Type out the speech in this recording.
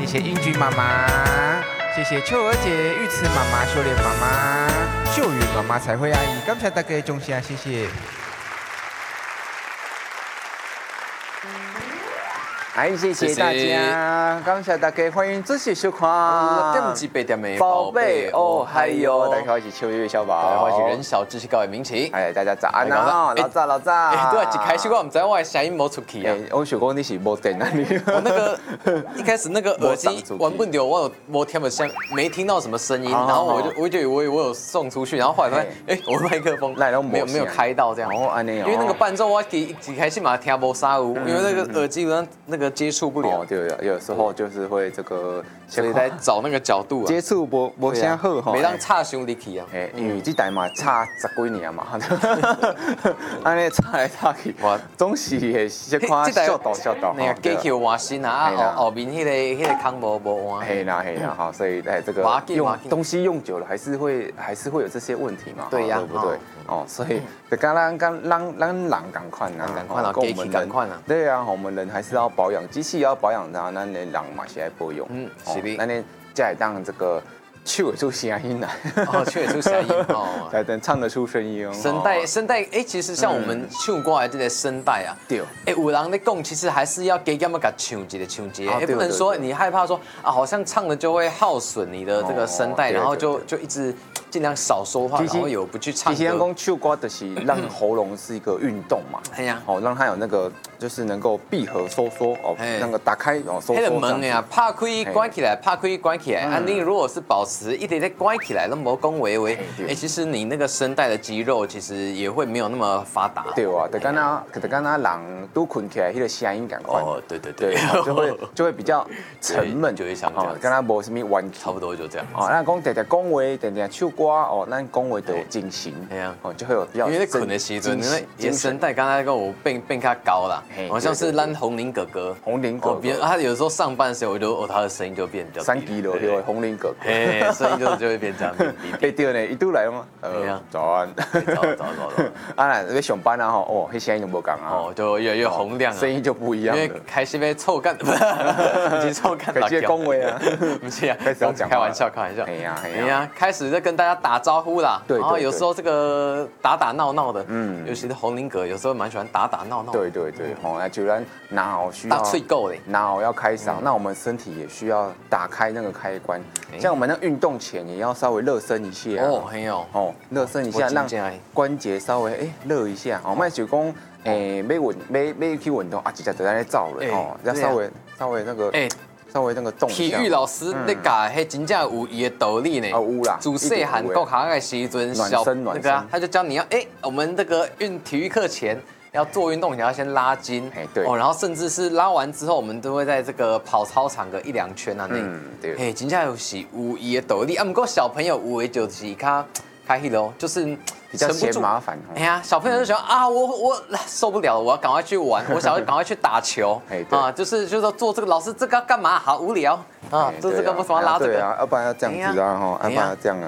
谢英俊妈妈，谢谢秋儿姐、玉慈妈妈、秀莲妈妈、秀云妈妈、彩绘阿姨，感谢大家忠心，谢谢。 哎，谢谢大家，感谢大家，欢迎继续收看。 点击八点的宝贝哦，还有大家好，我是秋月小宝， 我是人小知识高的明奇。 哎，大家早安啊，老早。 对，一开始我唔知我的声音冇出去啊。 我想讲你是无电啊你。 我那个一开始那个耳机玩不掉，我有听不像，没听到什么声音，然后我就以为我有送出去，然后后来发现，哎，我的麦克风没有开到这样。 哦，安尼哦。 因为那个伴奏我一开始嘛听不啥有，因为那个耳机那个接触不了。 对，有时候就是会这个， 所以在找那个角度啊。 接触无啥好哈。 没当插伤入去啊。 因为这台嘛插10几年嘛，安尼插来插去，总是会小看笑到。 那个机器换新啊，后面那个坑无换。 嘿啦，好，所以这个用东西用久了，还是会有这些问题嘛， 对呀， 对不对？哦，所以就跟咱人赶快啊， 跟我们人赶快啊， 对啊，我们人还是要保养，机器也要保养它，咱的人嘛是要保养， 是的， 咱的才会当这个手会出声音来， 手会出声音哦， 才能唱得出声音哦。 声带，其实像我们唱歌的这个声带啊， 对， 有人在讲，其实还是要给他们给唱一个，不能说你害怕说啊，好像唱了就会耗损你的这个声带，然后就一直。尽量少说话，然后有不去唱歌。 其实讲唱歌就是让喉咙是一个运动嘛， 哎呀， 好让它有那个就是能够闭合收缩哦，那个打开哦收缩。 那个门呀，拍开关起来，拍开关起来。啊，你如果是保持一直在关起来，那么恭维，其实你那个声带的肌肉其实也会没有那么发达。 对啊，就刚刚人都困起来，那个声音感快。 哦，对， 就会比较沉闷， 就会像这样。 刚刚无什么弯曲， 差不多就这样。 哦，那讲常讲话，常唱歌哦，咱讲话都有精神，就会有比较。 因为困的时阵，你声带刚才跟我变较高了，好像是咱红林哥哥。他有时候上班的时候，他的声音就变比较。 3级了，对，红林哥哥， 声音就会变这样。 哎对呢，一度来吗？早安。早。啊，要上班啊吼，那声音就无共啊。 就越来越洪亮， 声音就不一样。 因为开始被臭干，不是臭干， 直接恭维啊， 不是啊， 开始要讲开玩笑。哎呀，开始在跟大家打招呼啦。 对。 然后有时候这个打闹的，尤其是红林哥，有时候蛮喜欢打闹。 对，那就然脑需要打脆够嘞， 脑要开嗓，那我们身体也需要打开那个开关。像我们那运动前也要稍微热身一下。 哦，很有热身一下，让关节稍微热一下。哦，卖手工要去运动啊，直接就在那走了哦，要稍微那个稍微那个动一下。 体育老师那教，迄真正有伊的道理呢。 有啦。 自细汉国考的时阵，那个他就教你要我们这个体育课前要做运动前要先拉筋， 对然后甚至是拉完之后，我们都会在这个跑操场个1-2圈啊对。 真正是有伊的道理啊。不过小朋友有的就是较迄咯，就是比较嫌麻烦。 哎呀，小朋友就想啊，我受不了了，我要赶快去玩，我想要赶快去打球啊，就是说做这个，老师这个要干嘛？好无聊啊，做这个为什么要拉这个？ 对啊，要不然要这样子啊，要不然要这样啊。